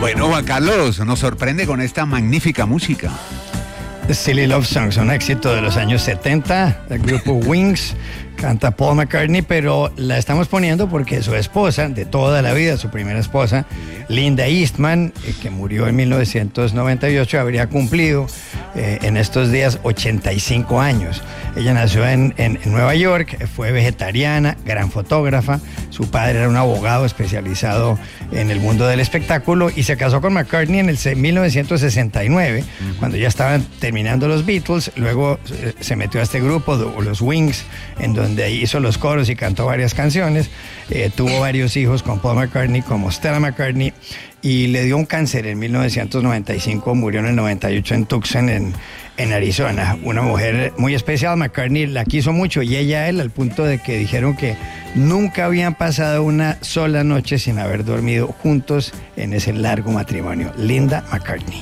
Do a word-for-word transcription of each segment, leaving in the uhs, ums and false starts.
Bueno, Juan Carlos, nos sorprende con esta magnífica música. The Silly Love Songs, un éxito de los años setenta, del grupo Wings, canta Paul McCartney, pero la estamos poniendo porque su esposa, de toda la vida, su primera esposa, Linda Eastman, eh, que murió en mil novecientos noventa y ocho, habría cumplido eh, en estos días ochenta y cinco años. Ella nació en, en, en Nueva York, fue vegetariana, gran fotógrafa, su padre era un abogado especializado en el mundo del espectáculo y se casó con McCartney en el mil novecientos sesenta y nueve, uh-huh. cuando ya estaban terminando los Beatles. Luego eh, se metió a este grupo, los Wings, en donde hizo los coros y cantó varias canciones. Eh, tuvo varios hijos con Paul McCartney, como Stella McCartney, y le dio un cáncer en mil novecientos noventa y cinco, murió en el noventa y ocho en Tucson, en, en Arizona. Una mujer muy especial. McCartney la quiso mucho y ella a él, al punto de que dijeron que nunca habían pasado una sola noche sin haber dormido juntos en ese largo matrimonio. Linda McCartney.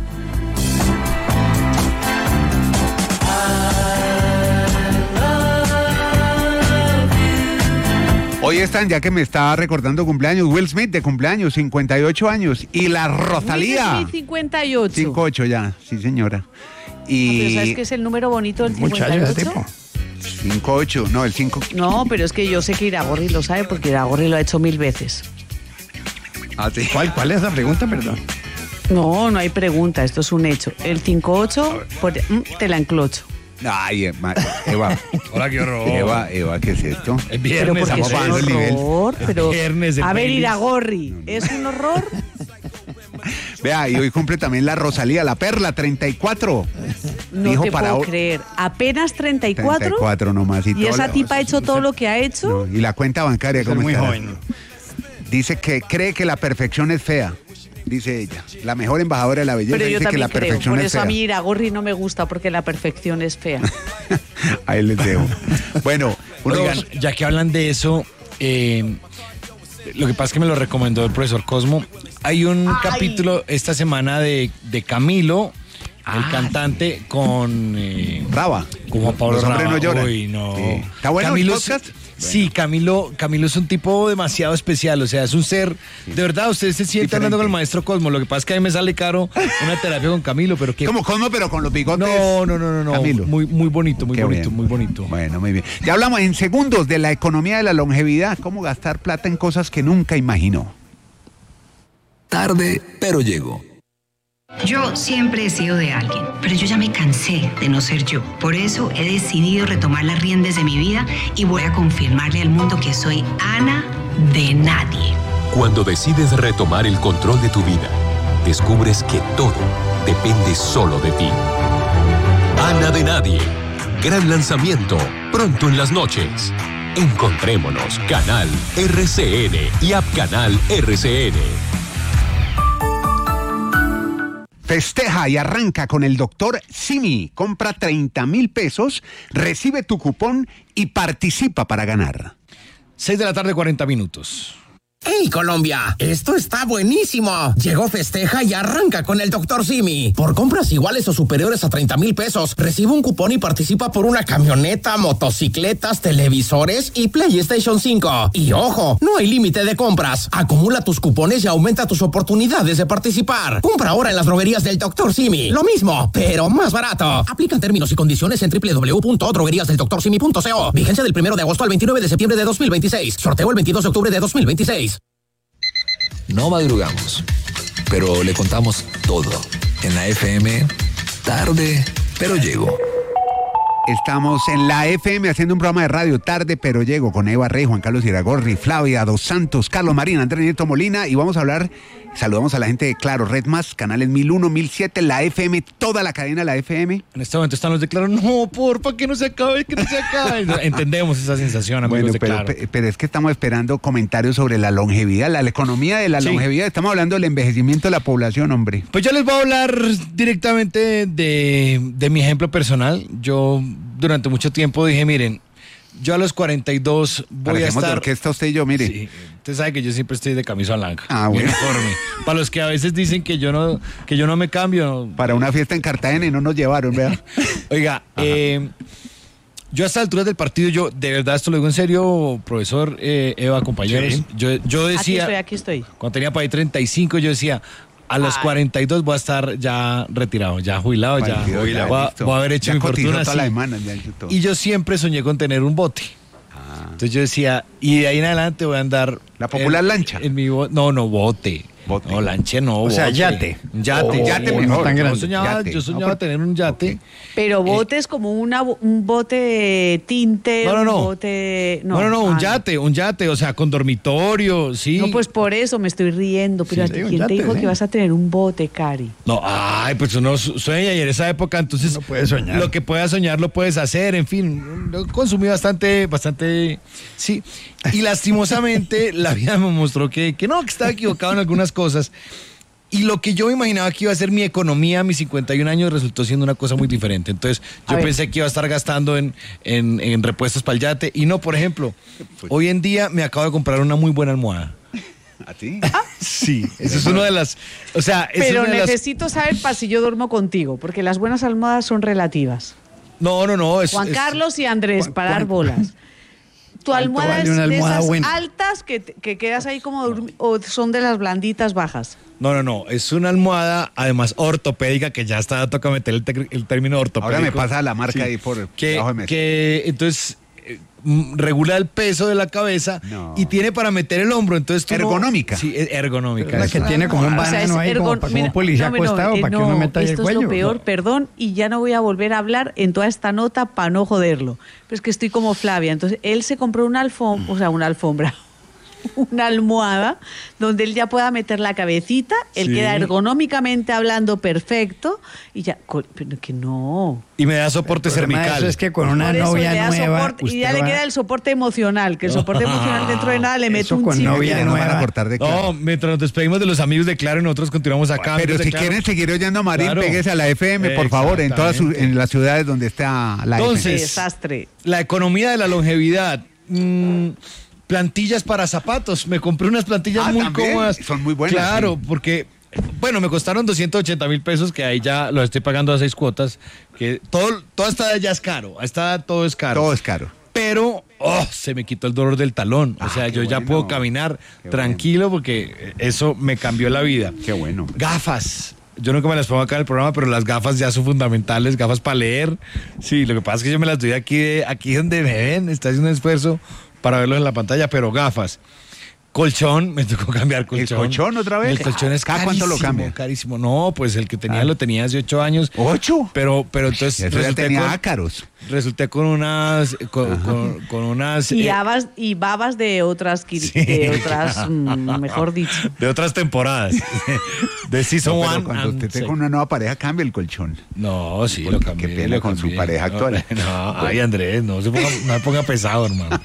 Hoy están, ya que me está recordando cumpleaños, Will Smith de cumpleaños, cincuenta y ocho años, y la Rosalía. Will Smith, cincuenta y ocho. cincuenta y ocho ya, sí señora. Y... ¿Pero sabes qué es el número bonito del cincuenta y ocho? Muchachos, tipo. cincuenta y ocho, no, el cinco. No, pero es que yo sé que Iragorri lo sabe porque Iragorri lo ha hecho mil veces. Ah, sí. ¿Cuál, ¿Cuál es la pregunta, perdón? No, no hay pregunta, esto es un hecho. El cincuenta y ocho, por, mm, te la enclocho. Ay, Eva, Eva. Hola, qué horror. Eva, Eva, ¿qué es esto? Es Pero viernes, porque estamos es un bajando el nivel. horror, pero... Viernes de A ver, playlist. Iragorri, ¿es un horror? Vea, y hoy cumple también la Rosalía, la Perla, treinta y cuatro. No Dijo te para puedo hoy- creer. ¿Apenas treinta y cuatro? treinta y cuatro nomás. Y, ¿Y todo esa lo- tipa ha hecho todo lo que ha hecho? No, y la cuenta bancaria, Es ¿cómo muy estará? joven. Dice que cree que la perfección es fea, dice ella. La mejor embajadora de la belleza Pero yo dice que la también creo. perfección Por es eso fea. a mí Iragorri no me gusta, porque la perfección es fea. Ahí les dejo. Bueno, unos... Oigan, ya que hablan de eso, eh, lo que pasa es que me lo recomendó el profesor Cosmo. Hay un Ay. capítulo esta semana de, de Camilo, el Ah, cantante, con, eh, Raba. con Juan Pablo Los hombres Raba. no lloran. Uy, no. Sí. ¿Está bueno Camilo el es- podcast? Sí, Camilo, Camilo es un tipo demasiado especial, o sea, es un ser, de verdad, usted se siente Diferente. hablando con el maestro Cosmo, lo que pasa es que a mí me sale caro una terapia con Camilo, pero que... Como Cosmo, pero con los bigotes. No, no, no, no, no, Camilo. muy, muy bonito, muy Qué bonito, bien. muy bonito. Bueno, muy bien. Ya hablamos en segundos de la economía de la longevidad, cómo gastar plata en cosas que nunca imaginó. Tarde, pero llego. Yo siempre he sido de alguien, pero yo ya me cansé de no ser yo. Por eso he decidido retomar las riendas de mi vida y voy a confirmarle al mundo que soy Ana de nadie. Cuando decides retomar el control de tu vida, descubres que todo depende solo de ti. Ana de nadie. Gran lanzamiento, pronto en las noches. Encontrémonos, Canal R C N y App Canal R C N. Festeja y arranca con el doctor Simi. Compra treinta mil pesos, recibe tu cupón y participa para ganar. seis de la tarde, cuarenta minutos. ¡Hey, Colombia! ¡Esto está buenísimo! Llegó Festeja y arranca con el doctor Simi. Por compras iguales o superiores a treinta mil pesos, recibe un cupón y participa por una camioneta, motocicletas, televisores y PlayStation cinco. Y ojo, no hay límite de compras. Acumula tus cupones y aumenta tus oportunidades de participar. Compra ahora en las droguerías del doctor Simi. Lo mismo, pero más barato. Aplican términos y condiciones en doble u doble u doble u punto droguerías del doctor simi punto co. Vigencia del primero de agosto al veintinueve de septiembre de dos mil veintiséis. Sorteo el veintidós de octubre de dos mil veintiséis. No madrugamos, pero le contamos todo. En la F M, tarde, pero llego. Estamos en la F M haciendo un programa de radio tarde, pero llego con Eva Rey, Juan Carlos Iragorri, Flavia Dos Santos, Carlos Marín, Andrés Nieto Molina y vamos a hablar, saludamos a la gente de Claro, Red Más, canales mil uno, mil siete, la F M, toda la cadena de la F M. En este momento están los de Claro, no, porfa, que no se acabe, que no se acabe. Entendemos esa sensación, amigos Bueno, de pero, Claro. pe- pero es que estamos esperando comentarios sobre la longevidad, la, la economía de la Sí. longevidad. Estamos hablando del envejecimiento de la población, hombre. Pues yo les voy a hablar directamente de, de mi ejemplo personal. Yo durante mucho tiempo dije, miren, yo a los cuarenta y dos voy a Parecemos de estar... orquesta usted y yo, mire. Sí, usted sabe que yo siempre estoy de camisa blanca. Ah, bueno. Uniforme. Para los que a veces dicen que yo no, que yo no me cambio. Para una fiesta en Cartagena y no nos llevaron, vea. Oiga, eh, yo a estas alturas del partido, yo de verdad esto lo digo en serio, profesor eh, Eva, compañeros. Sí. Yo, yo Aquí decía, estoy, aquí estoy. cuando tenía para ahí treinta y cinco, yo decía, A los Ay. cuarenta y dos voy a estar ya retirado, ya jubilado, ya. cuarenta y dos, ya, Voy a, listo. voy a haber hecho Ya mi cotizó fortuna. toda sí. la semana, ya hizo todo. Y yo siempre soñé con tener un bote. Ah. Entonces yo decía, y de ahí en adelante voy a andar. La popular en- lancha. En mi bo- no, no, bote. Bote. No, lancha no. O sea, bote. yate. Un Yate. Oh, yate Yo mejor, tan yo grande. soñaba, Yate. yo soñaba No, pues, tener un yate. ok. Pero bote es como una, bo- un bote de tinte, No, no, no. un bote... No, no, no, un ah, yate, un yate, o sea, con dormitorio, sí. No, pues por eso me estoy riendo. Pero Sí, ¿a sí, un ¿quién yate, te dijo sí. que vas a tener un bote, Cari? No, ay, pues uno su- sueña y en esa época, entonces. Uno puede soñar. Lo que puedas soñar lo puedes hacer, en fin. Lo consumí bastante, bastante. Sí. Y lastimosamente, la vida me mostró que, que no, que estaba equivocado en algunas cosas. Y lo que yo me imaginaba que iba a ser mi economía a mis cincuenta y un años resultó siendo una cosa muy diferente. Entonces, A yo ver. pensé que iba a estar gastando en, en, en repuestos para el yate. Y no, por ejemplo, hoy en día me acabo de comprar una muy buena almohada. ¿A ti? Sí, eso es una de las. O sea, eso Pero es una de las- necesito saber para si yo duermo contigo, porque las buenas almohadas son relativas. No, no, no. Es, Juan es- Carlos y Andrés, para dar bolas. ¿Tu almohada vale es una de almohada esas buena? altas que, te- que quedas ahí como durmi- o son de las blanditas bajas? No, no, no. Es una almohada, además ortopédica, que ya está, toca meter el, tec- el término ortopédico. Ahora me pasa la marca Sí. ahí por Que, debajo de mesa. que entonces eh, mm, regula el peso de la cabeza No. y tiene para meter el hombro. Entonces tú no- Ergonómica. Sí, es ergonómica. Es la que eso. tiene como un O sea, banano es ahí, como, ergon- para- como mira, un policía no, no, acostado, eh, para que no, uno meta ahí el esto cuello. es lo peor, No. perdón, y ya no voy a volver a hablar en toda esta nota para no joderlo. Pero es que estoy como Flavia. Entonces, él se compró una alfombra, o sea, una alfombra, una almohada, donde él ya pueda meter la cabecita, él Sí. queda ergonómicamente hablando perfecto, y ya, co- pero que no. Y me da soporte El problema de cervical. eso es que con una Por eso novia le da nueva, soporte, y usted ya le va- queda el soporte emocional, que el soporte emocional dentro de nada le mete Eso un con chip. novia Que nos van a nueva. cortar de No, claro. mientras nos despedimos de los amigos de Claro y nosotros continuamos acá. Pero amigos de si Claro. quieren seguir oyendo a Marín, Claro. péguese a la F M, por favor, en todas sus- en las ciudades donde está la Entonces, F M. Desastre. La economía de la longevidad. mm, plantillas para zapatos. Me compré unas plantillas Ah, muy ¿también? cómodas. Son muy buenas, Claro, sí. porque, bueno, me costaron doscientos ochenta mil pesos, que ahí ya los estoy pagando a seis cuotas. Que todo, toda esta ya es caro. Esta todo es caro. Todo es caro. Pero, oh, se me quitó el dolor del talón. O Ah, sea, qué yo ya bueno. puedo caminar Qué tranquilo porque eso me cambió la vida. Qué bueno. hombre. Gafas. Yo nunca me las pongo acá en el programa, pero las gafas ya son fundamentales, gafas para leer. Sí, lo que pasa es que yo me las doy aquí, aquí donde me ven, está haciendo un esfuerzo para verlos en la pantalla, pero gafas. Colchón, me tocó cambiar colchón. colchón otra vez? El colchón es ¿Cada carísimo, cuánto lo cambia? carísimo. No, pues el que tenía Ah. lo tenía hace ocho años. ¿Ocho? Pero, pero entonces Eso ya resulté tenía con, ácaros. resulté con unas, con, con- con unas, Y, eh, habas- y babas de otras, quiri- Sí. de otras mm, mejor dicho. de otras temporadas, de Season No, pero One. cuando and usted tenga Second. una nueva pareja, cambia el colchón. No, sí, Porque lo qué cambié. pena lo con su cambié. pareja actual. No, ay, Andrés, no, se ponga, no me ponga pesado, hermano.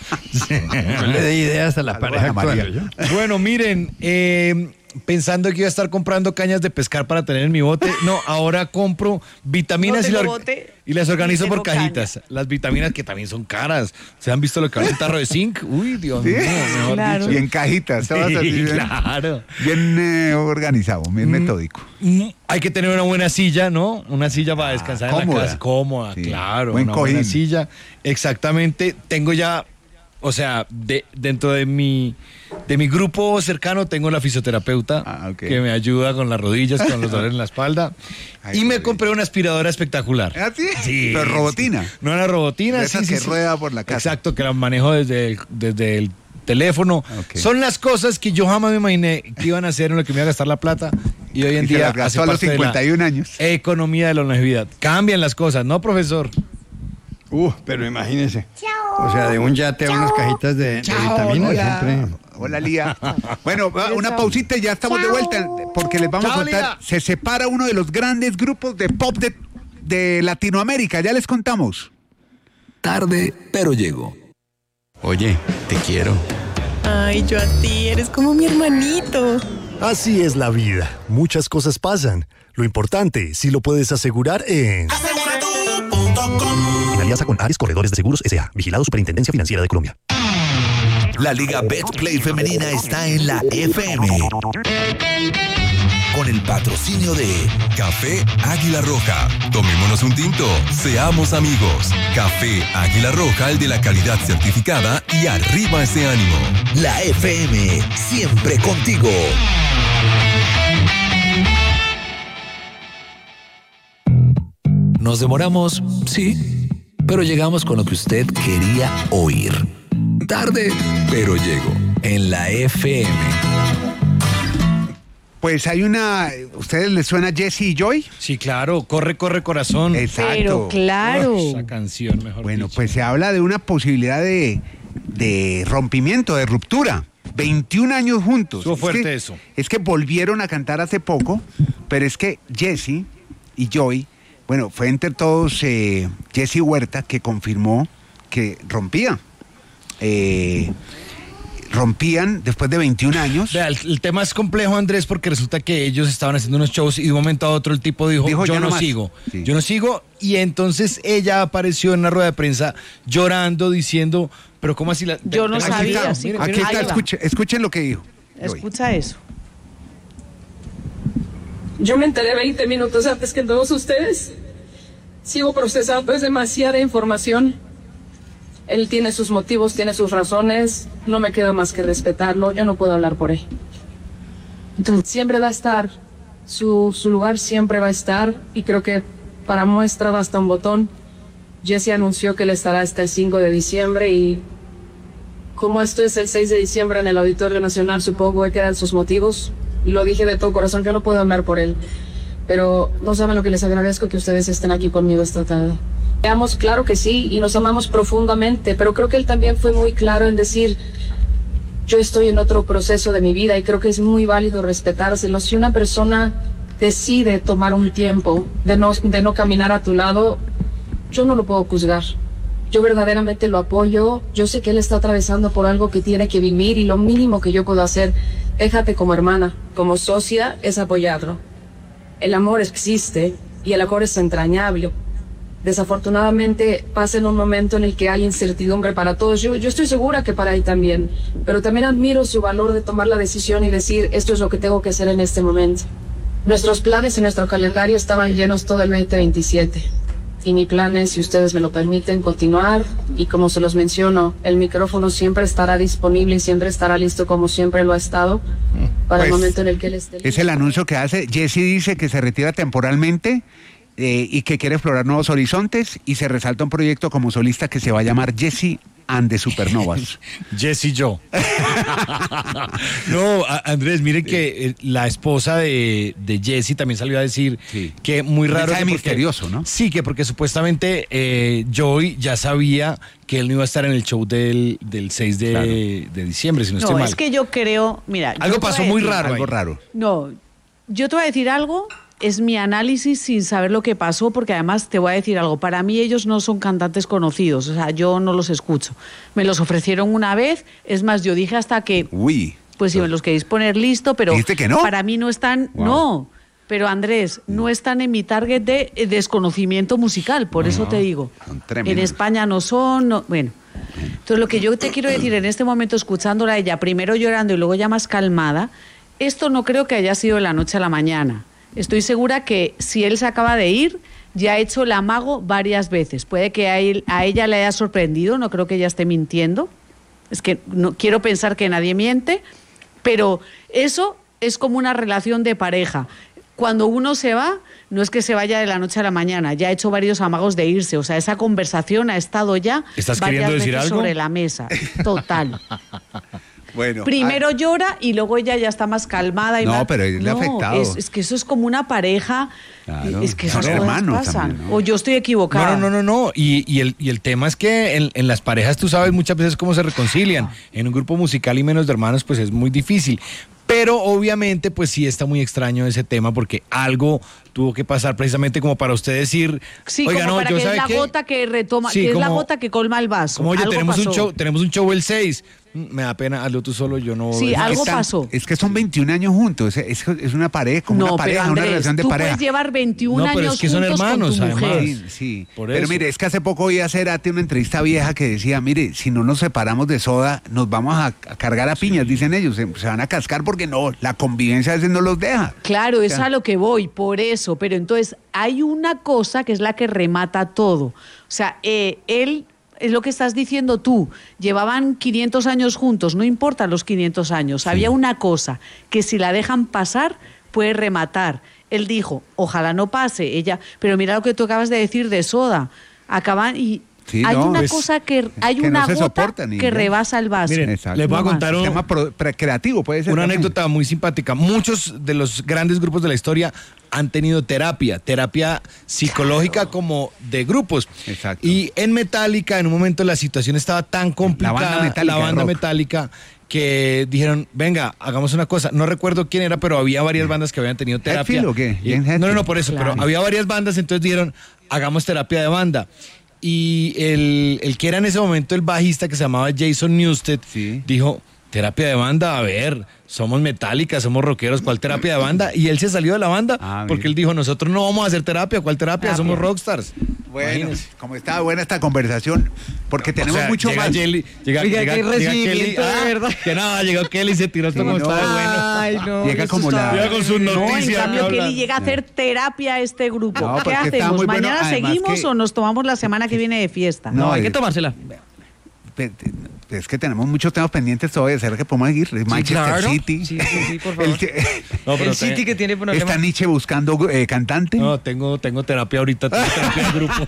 No le dé ideas a la Saludos pareja a María. actual. ¿yo? Bueno, miren, eh, pensando que iba a estar comprando cañas de pescar para tener en mi bote, no, ahora compro vitaminas No y, la- tengo bote, y las organizo ni por tengo cajitas. Las vitaminas que también son caras. ¿Se han visto lo que vale un tarro de zinc? Uy, Dios Sí. mío, mejor Claro. dicho. Y en cajitas, todas Sí, así bien, claro. bien, eh, organizado, bien metódico. Mm, Hay que tener una buena silla, ¿no? Una silla para descansar en cómoda. la casa. Cómoda, Sí. claro. Buen una buena cojín. silla. Exactamente. Tengo ya, o sea, de, dentro de mi, de mi grupo cercano tengo la fisioterapeuta Ah, ok. que me ayuda con las rodillas, con los dolores en la espalda. Ay, y me qué compré una aspiradora espectacular. ¿Ah, sí? Sí. Pero robotina. sí. No era robotina, De sí, esas sí, que sí. rueda por la casa. Exacto, que la manejo desde el, desde el teléfono. Ok. Son las cosas que yo jamás me imaginé que iban a hacer en lo que me iba a gastar la plata y hoy en Y se día las gastó hace a los parte de la cincuenta y un años. economía de la longevidad. Cambian las cosas, ¿no, profesor? Uh, pero imagínese. O sea, de un yate a unas cajitas de, de vitaminas Hola, siempre. hola Lía. Bueno, va, una pausita y ya estamos de vuelta porque les vamos Chao, a contar. Lía. Se separa uno de los grandes grupos de pop de, de Latinoamérica, ya les contamos. Tarde, pero llego. Oye, te quiero. Ay, yo a ti, eres como mi hermanito. Así es la vida. Muchas cosas pasan. Lo importante, si lo puedes asegurar en... En alianza con Ares Corredores de Seguros S A. Vigilado Superintendencia Financiera de Colombia. La Liga Betplay Femenina está en la F M. Con el patrocinio de Café Águila Roja. Tomémonos un tinto. Seamos amigos. Café Águila Roja, el de la calidad certificada y arriba ese ánimo. la F M, siempre contigo. Nos demoramos, sí, pero llegamos con lo que usted quería oír. Tarde, pero llego en la F M. Pues hay una... ¿Ustedes les suena Jesse y Joy? Sí, claro. Corre, corre, corazón. Exacto. Pero claro. Oh, esa canción, mejor Bueno, dicho. pues se habla de una posibilidad de, de rompimiento, de ruptura. veintiún años juntos. Estuvo fuerte es que, eso. Es que volvieron a cantar hace poco, pero es que Jesse y Joy, bueno, fue entre todos eh, Jesse Huerta que confirmó que rompía. Eh, rompían después de veintiún años. Vea, el, el tema es complejo, Andrés, porque resulta que ellos estaban haciendo unos shows y de un momento a otro el tipo dijo, Dijo, yo "Ya no no más". sigo, Sí. yo no sigo, y entonces ella apareció en una rueda de prensa llorando, diciendo, pero ¿cómo así? La, Yo no Aquí sabía, está, sí, miren, porque Aquí miren. está, Ahí va. escuchen, escuchen lo que dijo. Joy. Escucha eso. Yo me enteré veinte minutos antes que todos ustedes. Sigo procesando, es demasiada información. Él tiene sus motivos, tiene sus razones. No me queda más que respetarlo. Yo no puedo hablar por él. Entonces, siempre va a estar. Su, su lugar siempre va a estar. Y creo que para muestra basta un botón. Jesse anunció que él estará hasta el cinco de diciembre. Y como esto es el seis de diciembre en el Auditorio Nacional, supongo que eran sus motivos. Y lo dije de todo corazón, yo no puedo hablar por él. Pero no saben lo que les agradezco que ustedes estén aquí conmigo esta tarde. Veamos, claro que sí, y nos amamos profundamente, pero creo que él también fue muy claro en decir, yo estoy en otro proceso de mi vida y creo que es muy válido respetárselo. Si una persona decide tomar un tiempo de no, de no caminar a tu lado, yo no lo puedo juzgar. Yo verdaderamente lo apoyo, yo sé que él está atravesando por algo que tiene que vivir y lo mínimo que yo puedo hacer, déjate como hermana, como socia, es apoyarlo. El amor existe y el amor es entrañable. Desafortunadamente pasa en un momento en el que hay incertidumbre para todos. Yo, yo estoy segura que para él también, pero también admiro su valor de tomar la decisión y decir, esto es lo que tengo que hacer en este momento. Nuestros planes y nuestro calendario estaban llenos todo el veinte veintisiete. Y mi plan es, si ustedes me lo permiten, continuar. Y como se los menciono, el micrófono siempre estará disponible y siempre estará listo como siempre lo ha estado para Pues, el momento en el que él esté listo. Es el anuncio que hace. Jesse dice que se retira temporalmente eh, y que quiere explorar nuevos horizontes, y se resalta un proyecto como solista que se va a llamar Jesse and the Supernovas. Jesse yo. No, a- Andrés, mire que eh, la esposa de, de Jesse también salió a decir Sí. que muy raro. Mensaje que porque- misterioso, ¿no? Sí, que porque supuestamente eh, Joy ya sabía que él no iba a estar en el show del, del seis de, Claro. de diciembre, si no, estoy No, mal. es que yo creo, mira. yo Algo te voy a pasó muy decir- raro. Algo ahí. raro. No, yo te voy a decir algo, es mi análisis sin saber lo que pasó, porque además te voy a decir algo, para mí ellos no son cantantes conocidos, o sea, yo no los escucho. Me los ofrecieron una vez, es más, yo dije hasta que, Uy. pues si me los queréis poner listo, pero ¿Dijiste que no? para mí no están, Wow. no, pero Andrés, no están en mi target de eh, desconocimiento musical, por eso te digo. son En tremendos. España no son, no- bueno. Entonces lo que yo te quiero decir en este momento, escuchándola a ella, primero llorando y luego ya más calmada, esto no creo que haya sido de la noche a la mañana. Estoy segura que si él se acaba de ir, ya ha hecho el amago varias veces. Puede que a, él- a ella le haya sorprendido, no creo que ella esté mintiendo. Es que no quiero pensar que nadie miente, pero eso es como una relación de pareja. Cuando uno se va, no es que se vaya de la noche a la mañana, ya ha hecho varios amagos de irse. O sea, esa conversación ha estado ya ¿Estás varias queriendo decir veces algo? sobre la mesa. Total. Bueno. Primero llora y luego ella ya está más calmada. Y No, más- pero él le ha No, afectado. Es, es que eso es como una pareja. Claro, Es que son esas cosas hermanos pasan. también, ¿no? O yo estoy equivocada. No, no, no, no, no. Y, y, el, y el tema es que en, en las parejas tú sabes muchas veces cómo se reconcilian. En un grupo musical y menos de hermanos pues es muy difícil. Pero obviamente pues sí está muy extraño ese tema porque algo tuvo que pasar precisamente como para usted decir, Sí, oiga, como no, para yo que es sabe la qué, gota que retoma, Sí, que es la como- gota que colma el vaso. como oye, Algo tenemos un pasó. show, tenemos un show el seis. Mm, Me da pena, hazlo tú solo, yo no. Sí, es que algo tan- pasó. Es que son veintiún años juntos. Es, es- es una pareja, como No, una pero pareja, Andrés, una relación de tú pareja. puedes llevar veintiún No, pero años es que son juntos hermanos, con tu además. mujer. Sí, sí. Por Pero eso. mire, es que hace poco oí a Cerati una entrevista vieja que decía, mire, si no nos separamos de Soda, nos vamos a, a cargar a piñas, dicen ellos. Se, se van a cascar porque no, la convivencia a veces no los deja. Claro, es Ya. a lo que voy, por eso. Pero entonces hay una cosa que es la que remata todo. O sea, eh, él, es lo que estás diciendo tú, llevaban quinientos años juntos, no importa los quinientos años. Había una cosa que si la dejan pasar puede rematar. él dijo, ojalá no pase. Ella, pero mira lo que tú acabas de decir de Soda. Acaban y... Sí, hay no, una es cosa que hay que una no se gota soporta ni que idea. rebasa el vaso. Miren, Exacto. les voy a No contar Se un- llama pro- pre- creativo, puede ser. una también. anécdota muy simpática. Muchos de los grandes grupos de la historia han tenido terapia, terapia psicológica como de grupos. Exacto. Y en Metallica, en un momento la situación estaba tan complicada, La banda Metallica, la banda rock. Metallica, que dijeron, venga, hagamos una cosa. No recuerdo quién era, pero había varias bandas que habían tenido terapia. ¿Hetfield o qué? Y- James no, no, no, Hetfield. por eso, Claro. pero había varias bandas, entonces dijeron, hagamos terapia de banda. Y el, el que era en ese momento el bajista, que se llamaba Jason Newsted, Sí. dijo, terapia de banda, a ver, somos Metallica, somos rockeros, ¿cuál terapia de banda? Y él se salió de la banda Ah, porque mira. él dijo, nosotros no vamos a hacer terapia, ¿cuál terapia? Terapia. Somos rockstars. Bueno, Imagínense. como estaba buena esta conversación, porque tenemos O sea, mucho llega más. Jelly, llega, Oiga, llega, qué llega Kelly, recibimiento, de ah, verdad. que nada, llegó Kelly y se tiró esto Sí, como no. estaba bueno. Ay, no. Llega esto como está- la- Llega con sus No, en noticias. cambio, habla. Kelly llega a hacer terapia a este grupo. No, ¿Qué porque está hacemos? muy bueno, ¿Mañana además seguimos que- o nos tomamos la semana que viene de fiesta? No, hay es- que tomársela. pe- Es que tenemos muchos temas pendientes todavía. ¿Será que podemos ir? Manchester claro. City. Sí, sí, sí, por favor. El que- No, pero el City te- que tiene problemas. Está Nietzsche buscando eh, cantante. No, tengo, tengo terapia ahorita, tengo terapia de grupo.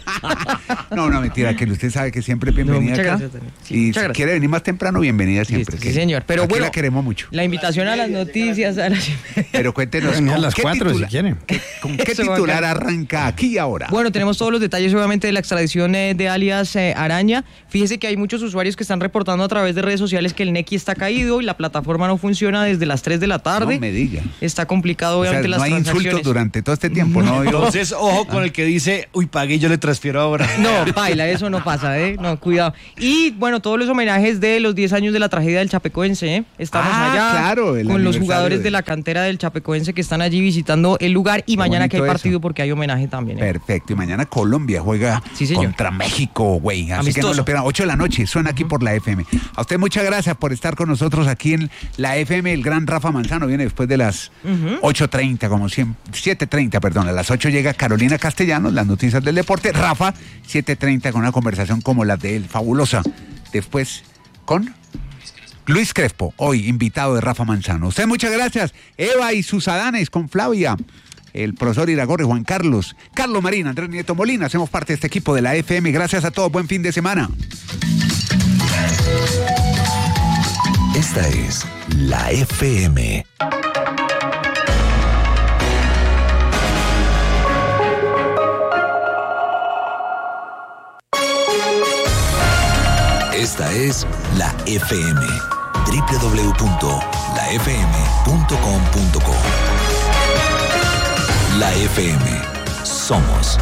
No, no, mentira, que usted sabe que siempre es bienvenida. muchas acá. gracias también. Sí, y muchas si gracias. quiere venir más temprano, bienvenida siempre. Sí, que señor. Pero aquí bueno, la queremos mucho. La invitación a las noticias, a las... Pero cuéntenos, Venga a ¿con las qué cuatro, si titula- quiere. qué- ¿con qué Eso, titular bacán. arranca aquí ahora? Bueno, tenemos todos los detalles obviamente de la extradición eh, de alias eh, Araña. Fíjese que hay muchos usuarios que están reportando a través de redes sociales que el Nequi está caído y la plataforma no funciona desde las tres de la tarde. No me diga. Está complicado O sea, obviamente no las hay insultos transacciones. durante todo este tiempo, ¿no? Yo- Entonces, ojo con el que dice, uy, pagué y yo le transfiero ahora. No, baila, eso no pasa, ¿eh? No, cuidado. Y bueno, todos los homenajes de los diez años de la tragedia del Chapecoense, ¿eh? Estamos Ah, allá claro, el con los aniversario jugadores de- de la cantera del Chapecoense que están allí visitando el lugar y Qué mañana que hay bonito partido eso. porque hay homenaje también. ¿eh? Perfecto. Y mañana Colombia juega Sí, señor. contra México, güey. Así que no Amistoso. lo pierdan. ocho de la noche, suena aquí por la F M. A usted muchas gracias por estar con nosotros aquí en la F M. El gran Rafa Manzano viene después de las ocho treinta, como siempre. siete treinta, perdón. A las ocho llega Carolina Castellanos, las noticias del deporte. Rafa, siete treinta con una conversación como la de él, fabulosa. Después con Luis Crespo, hoy invitado de Rafa Manzano. Usted muchas gracias. Eva y sus Adanes con Flavia. El profesor Iragorri, Juan Carlos, Carlos Marín, Andrés Nieto Molina, hacemos parte de este equipo de la F M. Gracias a todos, buen fin de semana. Esta es la F M. Esta es la F M. doble u doble u doble u punto la f m punto com punto co. La F M. Somos